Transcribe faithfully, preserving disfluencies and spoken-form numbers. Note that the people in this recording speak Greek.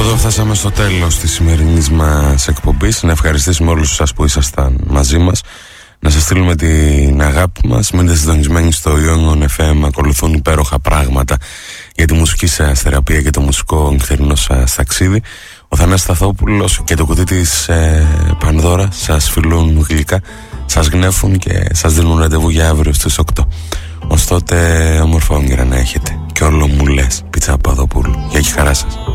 Εδώ φτάσαμε στο τέλος της σημερινής μας εκπομπής. Να ευχαριστήσουμε όλους σας που ήσασταν μαζί μας. Να σας στείλουμε την αγάπη μας. Μείνετε συντονισμένοι στο Ion εφ εμ. Ακολουθούν υπέροχα πράγματα για τη μουσική σας θεραπεία και το μουσικό νυχτερινό σας ταξίδι. Ο Θανάσης Σταθόπουλος και το κουτί της ε, Πανδώρα σας φιλούν γλυκά, σας γνέφουν και σας δίνουν ραντεβού για αύριο στις οκτώ. Ως τότε όμορφα όνειρα να έχετε. Και όλο μου λες Πίτσα Παπαδοπούλου. Γεια και χαρά σας.